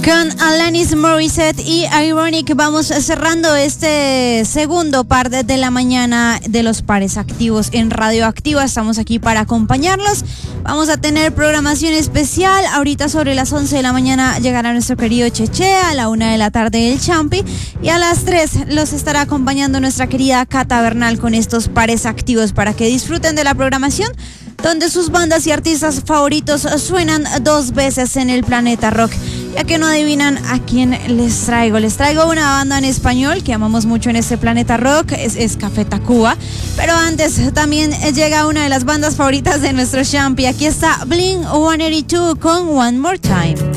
Con Alanis Morissette y Ironic vamos cerrando este segundo par de la mañana de los pares activos en Radioactiva. Estamos aquí para acompañarlos. Vamos a tener programación especial. Ahorita sobre las 11 de la mañana llegará nuestro querido Cheche, a la 1 de la tarde el Champi y a las 3 los estará acompañando nuestra querida Cata Bernal con estos pares activos para que disfruten de la programación donde sus bandas y artistas favoritos suenan 2 veces en el planeta rock. Ya que no adivinan a quién les traigo una banda en español que amamos mucho en este planeta rock, es Café Tacuba, pero antes también llega una de las bandas favoritas de nuestro Champi. Aquí está Blink-182 con One More Time.